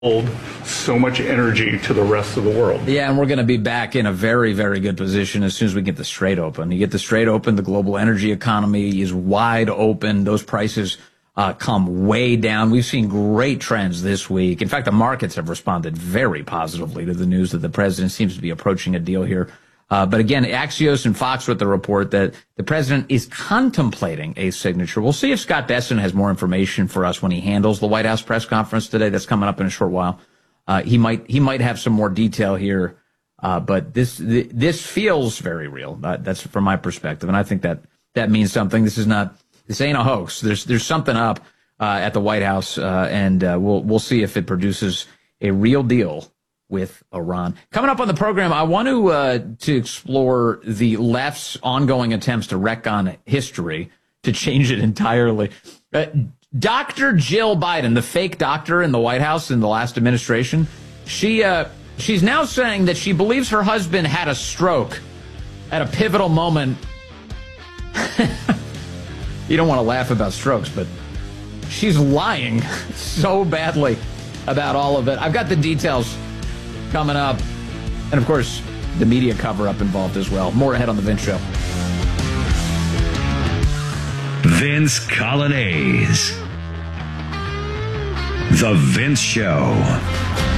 so much energy to the rest of the world. Yeah, and we're going to be back in a very, very good position as soon as we get the Strait open. You get the Strait open, the global energy economy is wide open. Those prices come way down. We've seen great trends this week. In fact, the markets have responded very positively to the news that the president seems to be approaching a deal here. But again, Axios and Fox with the report that the president is contemplating a signature. We'll see if Scott Bessent has more information for us when he handles the White House press conference today. That's coming up in a short while. He might have some more detail here. But this feels very real. That's from my perspective. And I think that means something. This ain't a hoax. There's something up, at the White House. And we'll see if it produces a real deal with Iran. Coming up on the program, I want to explore the left's ongoing attempts to retcon history, to change it entirely. Dr. Jill Biden, the fake doctor in the White House in the last administration, she's now saying that she believes her husband had a stroke at a pivotal moment. You don't want to laugh about strokes, but she's lying so badly about all of it. I've got the details coming up. And, of course, the media cover-up involved as well. More ahead on The Vince Show. Vince Coglianese. The Vince Show.